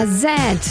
Z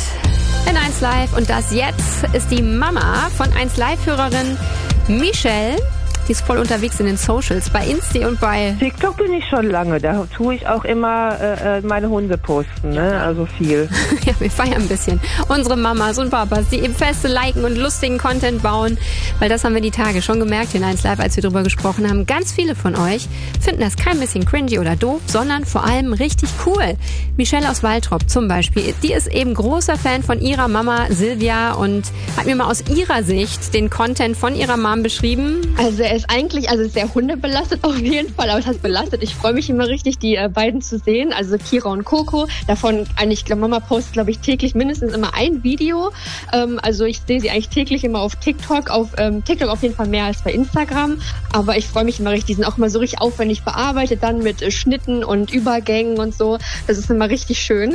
in 1 Live und das jetzt ist die Mama von 1 Live-Hörerin Michelle. Die ist voll unterwegs in den Socials, bei Insta und bei TikTok bin ich schon lange, da tue ich auch immer meine Hunde posten, ne? Also viel. Ja, wir feiern ein bisschen unsere Mamas und Papas, die eben feste liken und lustigen Content bauen, weil das haben wir die Tage schon gemerkt in 1 Live, als wir drüber gesprochen haben. Ganz viele von euch finden das kein bisschen cringy oder doof, sondern vor allem richtig cool. Michelle aus Waltrop zum Beispiel, die ist eben großer Fan von ihrer Mama Silvia und hat mir mal aus ihrer Sicht den Content von ihrer Mom beschrieben. Also er ist eigentlich sehr hundebelastet auf jeden Fall, aber es heißt belastet. Ich freue mich immer richtig, die beiden zu sehen, also Kira und Coco. Davon eigentlich, Mama postet, glaube ich, täglich mindestens immer ein Video. Also ich sehe sie eigentlich täglich immer auf TikTok, auf TikTok auf jeden Fall mehr als bei Instagram. Aber ich freue mich immer richtig, die sind auch immer so richtig aufwendig bearbeitet, dann mit Schnitten und Übergängen und so. Das ist immer richtig schön.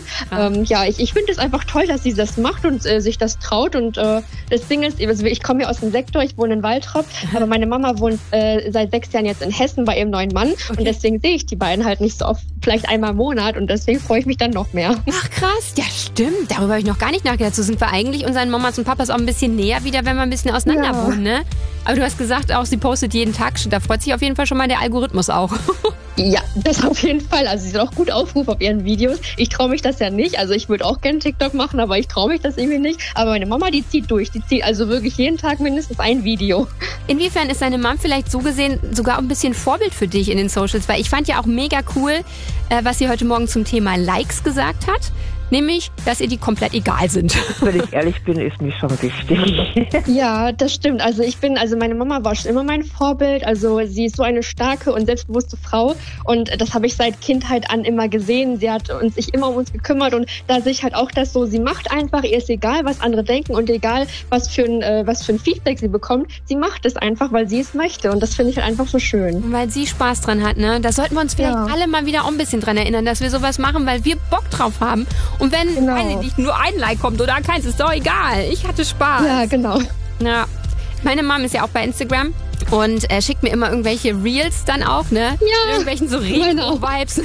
Ich finde es einfach toll, dass sie das macht und sich das traut. Und das Ding ist, also ich komme ja aus dem Sektor, ich wohne in Waltrop, aber meine Mama wohnt seit 6 Jahren jetzt in Hessen bei ihrem neuen Mann. Okay. Und deswegen sehe ich die beiden halt nicht so oft, vielleicht einmal im Monat. Und deswegen freue ich mich dann noch mehr. Ach krass, ja stimmt. Darüber habe ich noch gar nicht nachgedacht. So sind wir eigentlich unseren Mamas und Papas auch ein bisschen näher wieder, wenn wir ein bisschen auseinander wohnen, ne? Aber du hast gesagt auch, sie postet jeden Tag. Da freut sich auf jeden Fall schon mal der Algorithmus auch. Ja, das auf jeden Fall. Also sie sind auch gut Aufruf auf ihren Videos. Ich traue mich das ja nicht. Also ich würde auch gerne TikTok machen, aber ich traue mich das irgendwie nicht. Aber meine Mama, die zieht durch. Die zieht also wirklich jeden Tag mindestens ein Video. Inwiefern ist deine Mom vielleicht so gesehen sogar ein bisschen Vorbild für dich in den Socials? Weil ich fand ja auch mega cool, was sie heute Morgen zum Thema Likes gesagt hat. Nämlich, dass ihr die komplett egal sind. Wenn ich ehrlich bin, ist mir schon wichtig. Ja, das stimmt. Also meine Mama war schon immer mein Vorbild. Also sie ist so eine starke und selbstbewusste Frau. Und das habe ich seit Kindheit an immer gesehen. Sie hat sich immer um uns gekümmert und da sehe ich halt auch das so, sie macht einfach, ihr ist egal, was andere denken und egal, was für ein Feedback sie bekommt. Sie macht es einfach, weil sie es möchte. Und das finde ich halt einfach so schön. Und weil sie Spaß dran hat, ne? Da sollten wir uns vielleicht alle mal wieder auch ein bisschen dran erinnern, dass wir sowas machen, weil wir Bock drauf haben. Und wenn nicht nur ein Like kommt oder keins, ist doch egal. Ich hatte Spaß. Ja, genau. Ja. Meine Mom ist ja auch bei Instagram und schickt mir immer irgendwelche Reels dann auch, ne? Ja. Irgendwelchen so Retro-Vibes.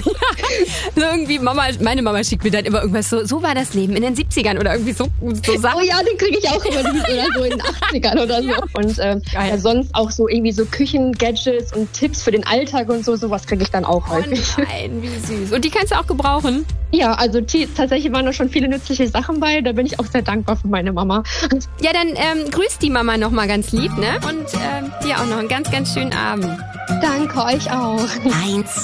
So irgendwie meine Mama schickt mir dann immer irgendwas so war das Leben in den 70ern oder irgendwie so Sachen. Oh ja, den kriege ich auch immer oder so in den 80ern oder so. Ja. Und sonst auch so irgendwie so Küchen-Gadgets und Tipps für den Alltag und sowas kriege ich dann auch häufig. Nein, wie süß. Und die kannst du auch gebrauchen? Ja, also tatsächlich waren da schon viele nützliche Sachen bei. Da bin ich auch sehr dankbar für meine Mama. Ja, dann grüß die Mama noch mal ganz lieb, ne? Und dir auch noch einen ganz, ganz schönen Abend. Danke euch auch. 1